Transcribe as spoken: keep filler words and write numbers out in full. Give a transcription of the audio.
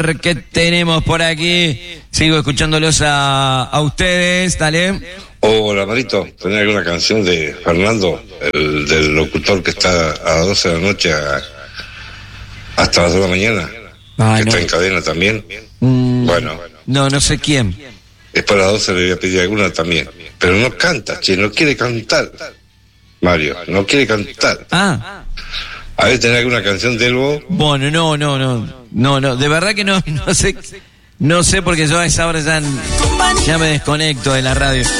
¿Qué tenemos por aquí? Sigo escuchándolos a, a ustedes, dale. Hola, Marito, ¿tenés alguna canción de Fernando, el del locutor que está a las doce de la noche a, hasta las dos de la mañana? Ah, que no. está en cadena también. Mm, bueno. No, no sé quién. Después a las doce le voy a pedir alguna también. Pero no canta, che, no quiere cantar. Mario, no quiere cantar. Ah. A ver, ¿tenés alguna canción de él vos? Bueno, no, no, no. No, no, de verdad que no, no sé. No sé porque yo a esa hora ya, ya me desconecto de la radio.